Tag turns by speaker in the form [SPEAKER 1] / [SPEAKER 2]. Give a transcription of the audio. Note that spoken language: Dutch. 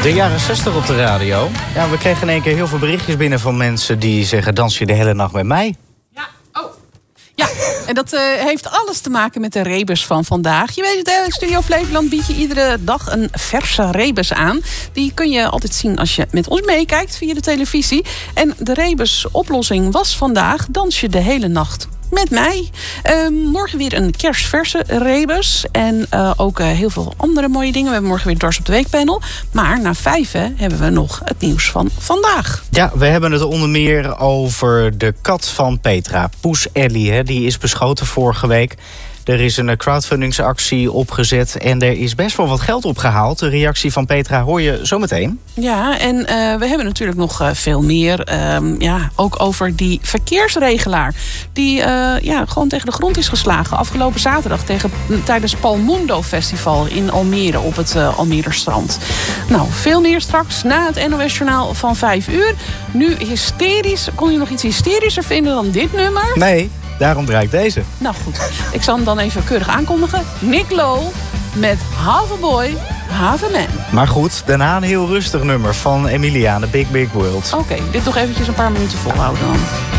[SPEAKER 1] De jaren 60 op de radio. Ja, we kregen in één keer heel veel berichtjes binnen van mensen die zeggen: dans je de hele nacht met mij?
[SPEAKER 2] Ja, en dat heeft alles te maken met de rebus van vandaag. Je weet het, Studio Flevoland biedt je iedere dag een verse rebus aan. Die kun je altijd zien als je met ons meekijkt via de televisie. En de rebus-oplossing was vandaag: dans je de hele nacht met mij. Morgen weer een kerstverse rebus. En ook heel veel andere mooie dingen. We hebben morgen weer Dwars op de Week panel. Maar na 5 hebben we nog het nieuws van vandaag.
[SPEAKER 1] Ja, we hebben het onder meer over de kat van Petra. Poes Ellie, die is beschoten vorige week. Er is een crowdfundingsactie opgezet en er is best wel wat geld opgehaald. De reactie van Petra hoor je zo meteen.
[SPEAKER 2] Ja, en we hebben natuurlijk nog veel meer. Ook over die verkeersregelaar. Die gewoon tegen de grond is geslagen. Afgelopen zaterdag tijdens Palmundo Festival in Almere op het Almere strand. Nou, veel meer straks na het NOS-journaal van 5 uur. Nu hysterisch. Kon je nog iets hysterischer vinden dan dit nummer?
[SPEAKER 1] Nee. Daarom draai ik deze.
[SPEAKER 2] Nou goed, ik zal hem dan even keurig aankondigen. Nick Lowe met Half a Boy, Half a Man.
[SPEAKER 1] Maar goed, daarna een heel rustig nummer van Emiliane, Big Big World.
[SPEAKER 2] Oké, dit nog eventjes een paar minuten volhouden dan.